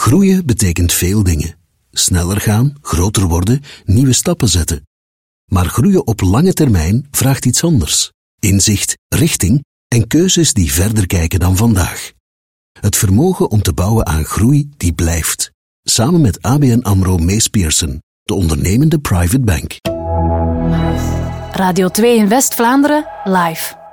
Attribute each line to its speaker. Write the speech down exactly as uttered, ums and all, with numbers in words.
Speaker 1: Groeien betekent veel dingen. Sneller gaan, groter worden, nieuwe stappen zetten. Maar groeien op lange termijn vraagt iets anders. Inzicht, richting en keuzes die verder kijken dan vandaag. Het vermogen om te bouwen aan groei die blijft. Samen met A B N AMRO Mees Pierson, de ondernemende private bank.
Speaker 2: Radio twee in West-Vlaanderen, live.